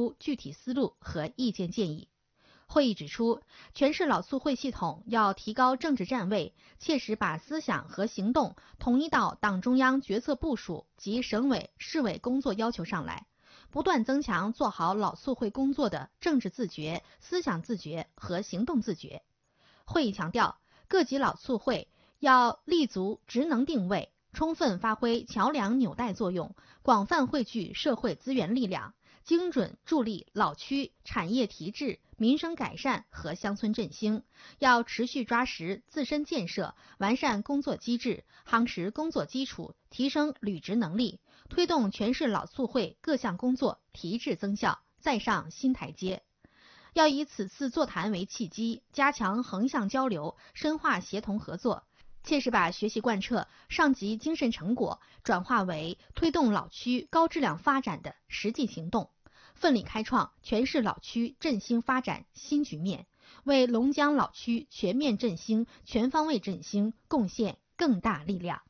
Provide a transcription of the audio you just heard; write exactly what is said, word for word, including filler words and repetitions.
出具体思路和意见建议。会议指出，全市老促会系统要提高政治站位，切实把思想和行动统一到党中央决策部署及省委、市委工作要求上来，不断增强做好老促会工作的政治自觉、思想自觉和行动自觉。会议强调，各级老促会要立足职能定位，充分发挥桥梁纽带作用，广泛汇聚社会资源力量，精准助力老区产业提质、民生改善和乡村振兴。要持续抓实自身建设，完善工作机制，夯实工作基础，提升履职能力，推动全市老促会各项工作提质增效，再上新台阶。要以此次座谈为契机，加强横向交流，深化协同合作，切实把学习贯彻上级精神成果转化为推动老区高质量发展的实际行动，奋力开创全市老区振兴发展新局面，为龙江老区全面振兴、全方位振兴贡献更大力量。